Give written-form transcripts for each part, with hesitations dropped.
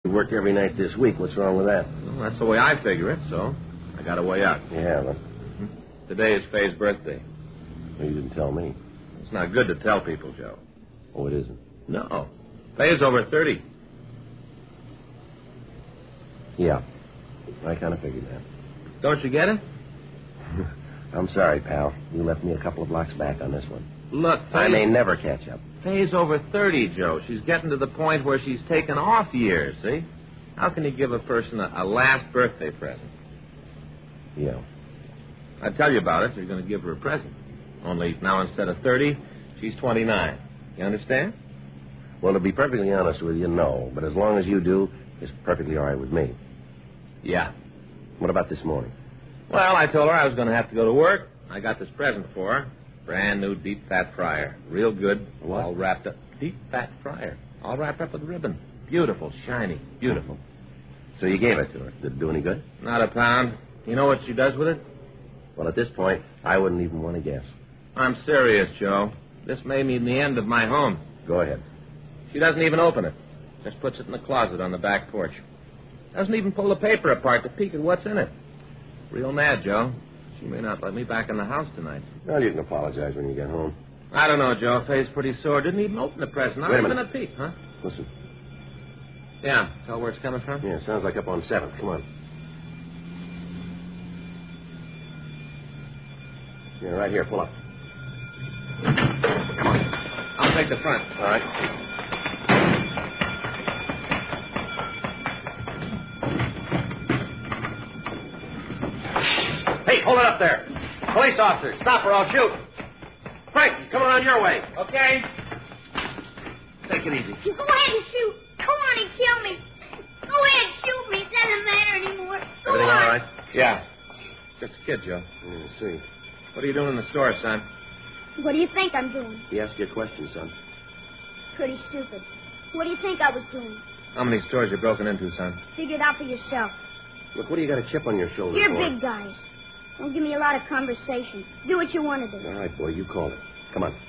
You worked every night this week. What's wrong with that? Well, that's the way I figure it, so I got a way out. You haven't. Today is Faye's birthday. Well, you didn't tell me. It's not good to tell people, Joe. Oh, it isn't? No. Faye's over 30. Yeah. I kind of figured that. Don't you get it? I'm sorry, pal. You left me a couple of blocks back on this one. Look, Faye... I may never catch up. Faye's over 30, Joe. She's getting to the point where she's taken off years, see? How can you give a person a last birthday present? Yeah. I tell you about it, you're going to give her a present. Only now instead of 30, she's 29. You understand? Well, to be perfectly honest with you, no. But as long as you do, it's perfectly all right with me. Yeah. What about this morning? Well, I told her I was going to have to go to work. I got this present for her. Brand new deep fat fryer. Real good. What? All wrapped up. Deep fat fryer. All wrapped up with ribbon. Beautiful, shiny, beautiful. So you gave it to her. Did it do any good? Not a pound. You know what she does with it? Well, at this point, I wouldn't even want to guess. I'm serious, Joe. This may mean the end of my home. Go ahead. She doesn't even open it. Just puts it in the closet on the back porch. Doesn't even pull the paper apart to peek at what's in it. Real mad, Joe. She may not let me back in the house tonight. Well, you can apologize when you get home. I don't know, Joe. Faye's pretty sore. Didn't even open the present. Not Wait a even a minute. peek, huh? Listen. Yeah. Tell where it's coming from? Yeah, sounds like up on 7th. Come on. Yeah, right here. Pull up. Come on. I'll take the front. All right. Hey, hold it up there. Police officer, stop or I'll shoot. Frank, he's coming around your way. Okay. Take it easy. Go ahead and shoot. Go on and kill me. Go ahead and shoot me. It doesn't matter anymore. Go Everything on. all right? Yeah. Just a kid, Joe. Let's see. What are you doing in the store, son? What do you think I'm doing? He asked you a question, son. Pretty stupid. What do you think I was doing? How many stores you broken into, son? Figure it out for yourself. Look, what do you got a chip on your shoulder You're for? big guys. Don't give me a lot of conversation. Do what you want to do. All right, boy, you called it. Come on.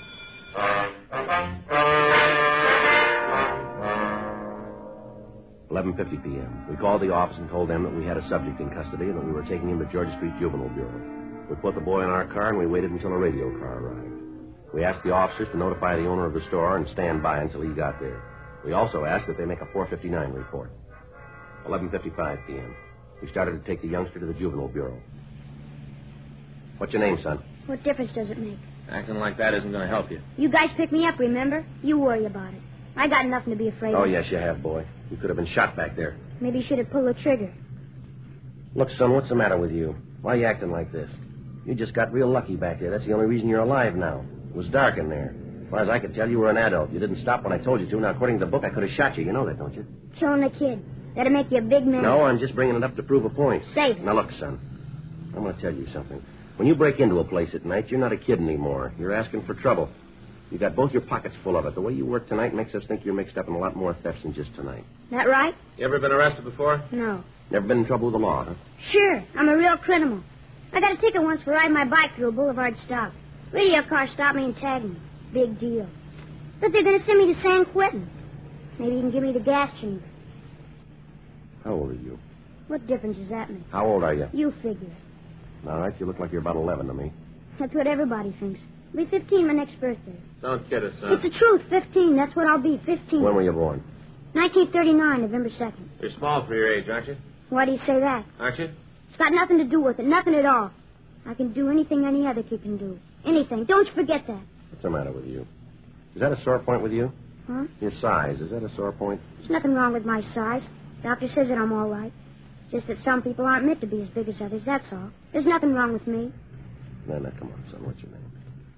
11:50 p.m. We called the office and told them that we had a subject in custody and that we were taking him to Georgia Street Juvenile Bureau. We put the boy in our car and we waited until a radio car arrived. We asked the officers to notify the owner of the store and stand by until he got there. We also asked that they make a 459 report. 11:55 p.m. We started to take the youngster to the Juvenile Bureau. What's your name, son? What difference does it make? Acting like that isn't going to help you. You guys pick me up, remember? You worry about it. I got nothing to be afraid of. Oh, yes, you have, boy. You could have been shot back there. Maybe you should have pulled the trigger. Look, son, what's the matter with you? Why are you acting like this? You just got real lucky back there. That's the only reason you're alive now. It was dark in there. As far as I could tell, you were an adult. You didn't stop when I told you to. Now, according to the book, I could have shot you. You know that, don't you? Killing the kid. That'll make you a big man. No, I'm just bringing it up to prove a point. Say it. Now, look, son. I'm going to tell you something. When you break into a place at night, you're not a kid anymore. You're asking for trouble. You got both your pockets full of it. The way you work tonight makes us think you're mixed up in a lot more thefts than just tonight. That right? You ever been arrested before? No. Never been in trouble with the law, huh? Sure. I'm a real criminal. I got a ticket once for riding my bike through a boulevard stop. Radio car stopped me and tagged me. Big deal. But they're going to send me to San Quentin. Maybe you can give me the gas chamber. How old are you? What difference does that make? How old are you? You figure. All right, you look like you're about 11 to me. That's what everybody thinks. I'll be 15 my next birthday. Don't kid us, son. It's the truth. 15. That's what I'll be. 15. When were you born? 1939, November 2nd. You're small for your age, aren't you? Why do you say that? Aren't you? It's got nothing to do with it. Nothing at all. I can do anything any other kid can do. Anything. Don't you forget that. What's the matter with you? Is that a sore point with you? Huh? Your size, is that a sore point? There's nothing wrong with my size. Doctor says that I'm all right. Just that some people aren't meant to be as big as others, that's all. There's nothing wrong with me. No, come on, son. What's your name?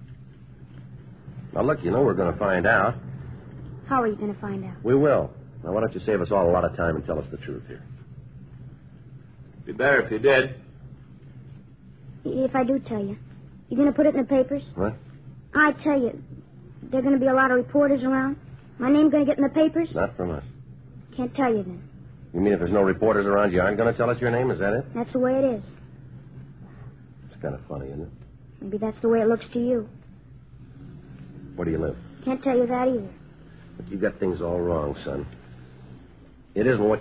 Now, look, you know we're going to find out. How are you going to find out? We will. Now, why don't you save us all a lot of time and tell us the truth here? Be better if you did. If I do tell you. You going to put it in the papers? What? I tell you, there are going to be a lot of reporters around. My name going to get in the papers? Not from us. Can't tell you then. You mean if there's no reporters around, you aren't going to tell us your name? Is that it? That's the way it is. It's kind of funny, isn't it? Maybe that's the way it looks to you. Where do you live? Can't tell you that either. But you got things all wrong, son. It isn't what